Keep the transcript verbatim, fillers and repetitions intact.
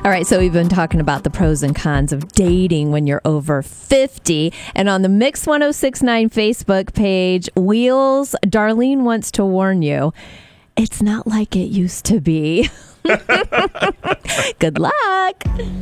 All right, so we've been talking about the pros and cons of dating when you're over fifty. And on the Mix ten sixty-nine Facebook page, Wheels, Darlene wants to warn you, it's not like it used to be. Good luck.